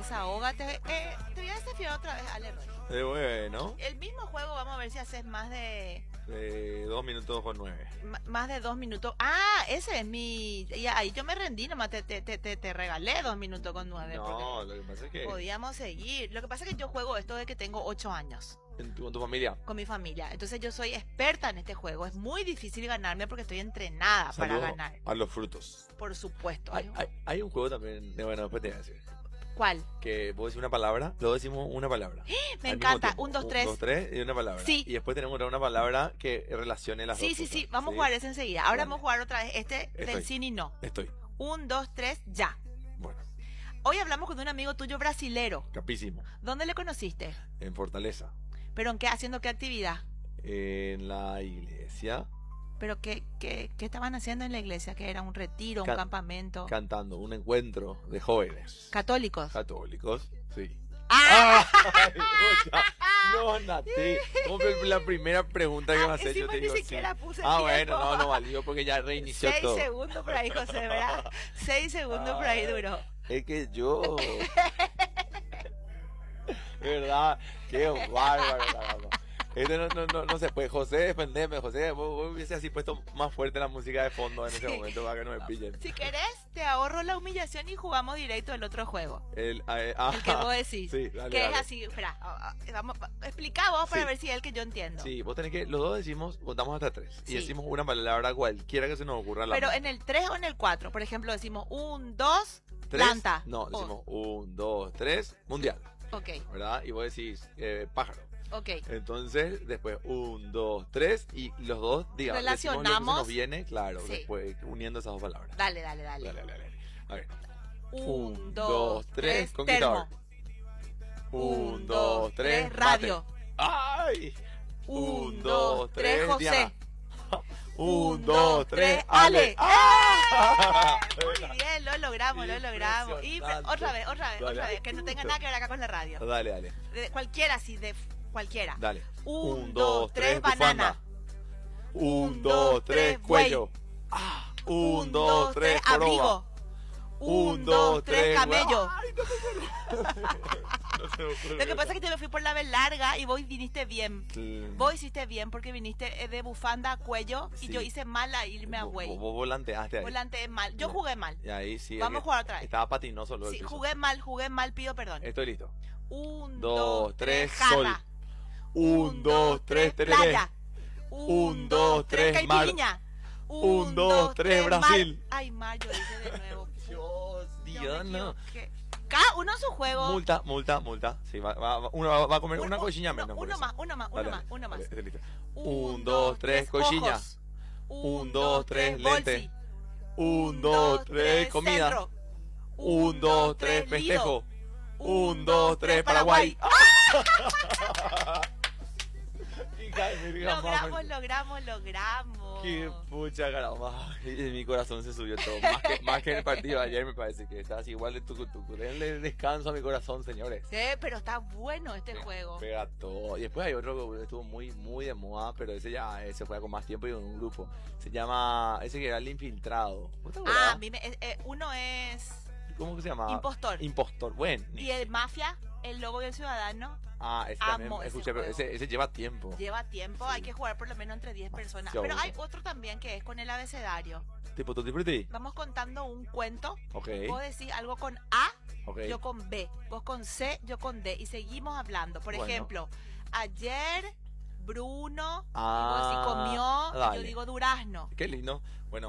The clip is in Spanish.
desahógate. Te voy a desafiar otra vez, Ale Roy. Bueno, El mismo juego, vamos a ver si haces más de 2 minutos con 9. más de 2 minutos. Ah, ese es mi. Y ahí yo me rendí, nomás te regalé 2 minutos con 9. No, lo que pasa es que Podíamos seguir. Lo que pasa es que yo juego esto de que tengo 8 años con tu familia. con mi familia. Entonces yo soy experta en este juego. Es muy difícil ganarme porque estoy entrenada para Saludos ganar. a los frutos. Por supuesto. Hay un juego también, bueno, después te voy a decir. ¿Cuál? Que vos decís una palabra, luego decimos una palabra. Me Al encanta. mismo tiempo. 1, 2, 3. 1, 2, 3 y una palabra. Sí. Y después tenemos una palabra que relacione las dos Sí. cosas. Vamos a jugar ese enseguida. Ahora Dale. vamos a jugar otra vez este del Estoy. sí y no. Estoy. 1, 2, 3, ya. Bueno, Hoy hablamos con un amigo tuyo brasilero. capísimo. ¿Dónde le conociste? En Fortaleza. ¿Pero en qué? ¿Haciendo qué actividad? En la iglesia. ¿Pero qué estaban haciendo en la iglesia? ¿Que era un retiro, un Can- campamento? Cantando un encuentro de jóvenes. ¿Católicos? Católicos. Sí. ¡Ah! Ay, escucha. No, Nati. ¿Cómo fue la primera pregunta que me haces? Yo Encima te ni digo siquiera sí. puse Ah, tiempo. bueno, no valió porque ya reinició 6 todo. segundos por ahí, José, ¿verdad? 6 segundos por ahí duró. Es que yo. De verdad, qué bárbaro. Caramba. No se puede. José, defendeme. José, vos hubiese así puesto más fuerte la música de fondo en ese Sí. momento para que no me pillen. Si querés, te ahorro la humillación y jugamos directo el otro juego. El El que vos decís. Sí, dale, que dale. es así, espera, explica vos para Sí. ver si es el que yo entiendo. Sí, vos tenés que. Los dos decimos, contamos hasta 3. Sí. Y decimos una palabra cualquiera que se nos ocurra. Pero en el 3 o en el 4, por ejemplo, decimos 1, 2, 3. planta. No, decimos 1, 2, 3, mundial. Ok, ¿Verdad? Y vos decís pájaro. ok. Entonces, después 1, 2, 3 y los dos, digamos, decimos lo que se Relacionamos. nos viene, claro, Sí. después uniendo esas dos palabras. Dale. Dale. A ver. 1, 1, 2, 2, 3, 3, conquistador. termo. 1, 2, 3, radio. ¡Ay! 1, 2, 3, José. Diana. 1, 2, 2, 3, 3, Ale. Ale. ¡Ah! Muy bien, lo logramos. Y Impresionante. otra vez, Dale. que no tenga nada que ver acá con la radio. Dale. De cualquiera, sí, de cualquiera. Dale. 1, 2, 3, banana. 1, 2, 3, cuello. 1, 2, 3, joroba. abrigo. 1, 2, 3, camello. Ay, no se me ocurre. Lo que pasa es que yo me fui por la vez larga y vos viniste bien. Sí. Vos hiciste bien porque viniste de bufanda a cuello y Sí. yo hice mal a irme a güey. Vos volanteaste ahí. Volante mal. Yo Ya. jugué mal. Y ahí sí. Vamos a jugar otra vez. Estaba patinoso lo del Sí, piso. jugué mal, pido perdón. Estoy listo. 1, 2, 2, 3, 3, sol. jarra. 1, 2, 3, tereré. playa. 1, 2, 3, mar. caipiriña. 1, 2, 3, Brasil. Ay, mar, yo hice de nuevo. Dios, Yo me no. equivoqué. Cada uno su juego. Multa. Sí, uno va a comer una cochilla no, menos. por uno eso. más, uno más. Dale, estoy listo. 1, 1, 2, 3, cochilla. 1, 2, 3, lente. 1, 2, 3, comida. 1, 2, 3, festejo. 1, 2, 3, Paraguay. Logramos. Qué pucha caramba. En mi corazón se subió todo. Más que en el partido de ayer me parece que estás igual de tu. Denle descanso a mi corazón, señores. Sí, pero está bueno este juego. Pega todo. Y después hay otro que estuvo muy de moda, pero ese ya se juega con más tiempo y con un grupo. Se llama, ese que era el infiltrado. ¿Vos te acordás? A mí uno es ¿Cómo que se llama? impostor. Impostor, bueno. Y el mafia, el lobo y el ciudadano, Ese también amo ese escuché, pero juego. ese lleva tiempo. lleva tiempo. Sí. Hay que jugar por lo menos entre 10 personas. Sí, Pero obvio. hay otro también que es con el abecedario. Tipo Tutti Frutti. Vamos contando un cuento. Ok, Vos decís algo con A, ok. yo con B. Vos con C, yo con D. Y seguimos hablando. Por Bueno. ejemplo, ayer Bruno, Ah, digo, si comió, y yo dale. digo durazno. Qué lindo. Bueno,